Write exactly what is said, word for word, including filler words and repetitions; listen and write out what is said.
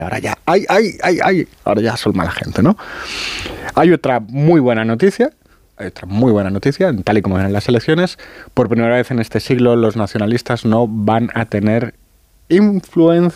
Ahora ya, ay, ay, ay, ay, ahora ya son mala gente, ¿no? Hay otra muy buena noticia, hay otra muy buena noticia, tal y como ven en las elecciones, por primera vez en este siglo los nacionalistas no van a tener influencia